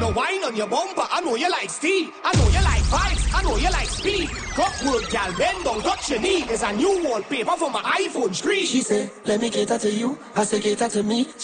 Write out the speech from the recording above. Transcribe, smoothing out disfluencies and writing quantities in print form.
your wine on your bumper. I know you like steel. I know you like vibes. I know you like speed. Clockwork, gal, bend down, touch your knee. There's a new wallpaper for my iPhone screen. She said, let me cater to you. I said, cater to me.